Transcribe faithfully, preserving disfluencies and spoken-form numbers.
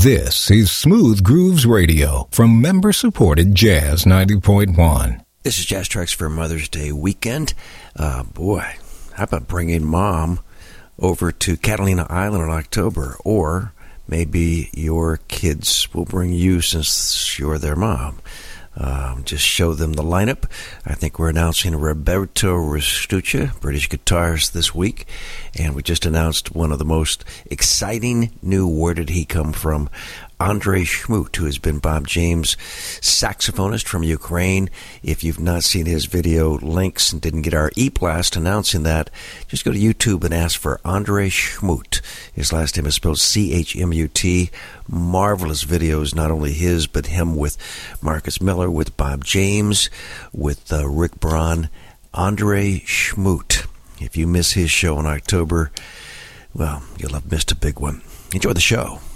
This is Smooth Grooves Radio from member-supported Jazz ninety point one. This is Jazz Tracks for Mother's Day weekend. Uh, boy, how about bringing Mom over to Catalina Island in October? Or maybe your kids will bring you since you're their mom. Um, just show them the lineup. I think we're announcing Roberto Restuccia, British guitarist, this week. And we just announced one of the most exciting new Where Did He Come From? Andrei Shmut, who has been Bob James' saxophonist from Ukraine. If you've not seen his video links and didn't get our e-blast announcing that, just go to YouTube and ask for Andrei Shmut. His last name is spelled C H M U T. Marvelous videos, not only his, but him with Marcus Miller, with Bob James, with uh, Rick Braun. Andrei Shmut. If you miss his show in October, well, you'll have missed a big one. Enjoy the show.